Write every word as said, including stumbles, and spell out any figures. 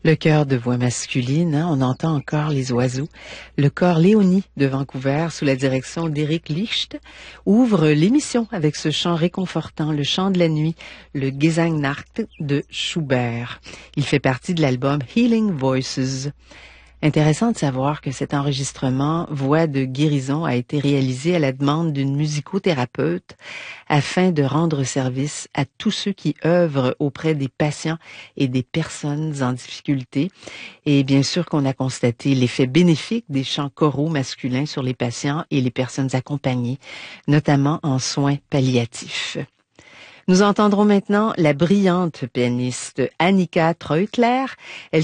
Le chœur de voix masculine, hein, on entend encore les oiseaux. Le chœur Léonie de Vancouver, sous la direction d'Éric Licht, ouvre l'émission avec ce chant réconfortant, le chant de la nuit, le Gesangnacht de Schubert. Il fait partie de l'album Healing Voices. Intéressant de savoir que cet enregistrement Voix de guérison a été réalisé à la demande d'une musicothérapeute afin de rendre service à tous ceux qui œuvrent auprès des patients et des personnes en difficulté. Et bien sûr qu'on a constaté l'effet bénéfique des chants choraux masculins sur les patients et les personnes accompagnées, notamment en soins palliatifs. Nous entendrons maintenant la brillante pianiste Annika Treutler. Elle